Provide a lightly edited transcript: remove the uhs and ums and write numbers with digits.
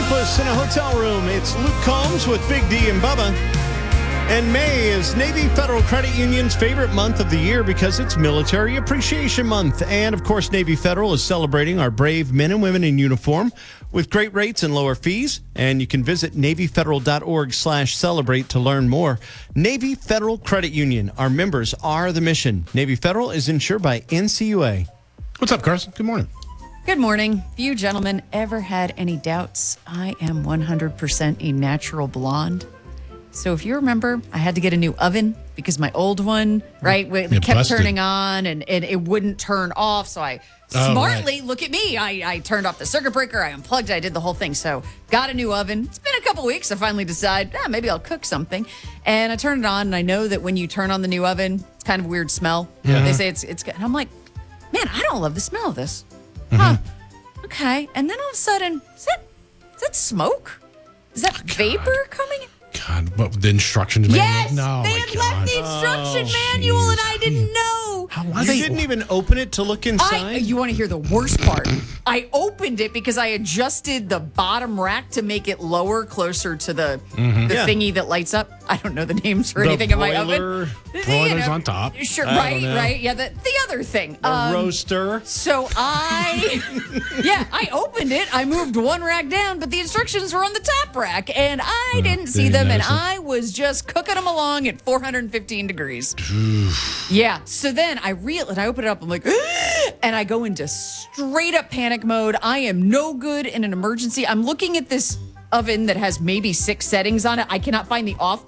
Minneapolis in a hotel room. It's Luke Combs with Big D and Bubba. And May is Navy Federal Credit Union's favorite month of the year because it's Military Appreciation Month. And, of course, Navy Federal is celebrating our brave men and women in uniform with great rates and lower fees. And you can visit NavyFederal.org/celebrate to learn more. Navy Federal Credit Union. Our members are the mission. Navy Federal is insured by NCUA. What's up, Carson? Good morning. Good morning. If you gentlemen ever had any doubts, I am 100% a natural blonde. So if you remember, I had to get a new oven because my old one, right, it kept turning on and it wouldn't turn off. So I smartly, look at me, I turned off the circuit breaker, I unplugged it, I did the whole thing. So got a new oven. It's been a couple weeks. I finally decide, maybe I'll cook something. And I turned it on, and I know that when you turn on the new oven, it's kind of a weird smell. Yeah. They say it's good. And I'm like, man, I don't love the smell of this. Huh. Okay. And then all of a sudden, is that smoke? Is that vapor coming? God, what, the instructions manual? Yes, no, they had left the instruction manual, and I didn't know. You didn't even open it to look inside? You want to hear the worst part? I opened it because I adjusted the bottom rack to make it lower, closer to the thingy that lights up. I don't know the names for anything in my oven. Broilers on top. Sure, right. Yeah, the other thing. The roaster. So I opened it. I moved one rack down, but the instructions were on the top rack, and I didn't see them, and I was just cooking them along at 415 degrees. Yeah. So then I open it up. I'm like, and I go into straight up panic mode. I am no good in an emergency. I'm looking at this oven that has maybe 6 settings on it. I cannot find the off